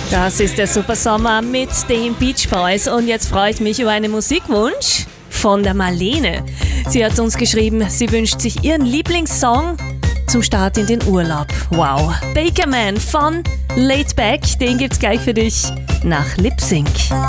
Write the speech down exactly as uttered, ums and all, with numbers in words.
Das ist der Super Sommer mit den Beach Boys und jetzt freue ich mich über einen Musikwunsch von der Marlene. Sie hat uns geschrieben, sie wünscht sich ihren Lieblingssong zum Start in den Urlaub. Wow. Bakerman von Laid Back, den gibt's gleich für dich nach Lip Sync.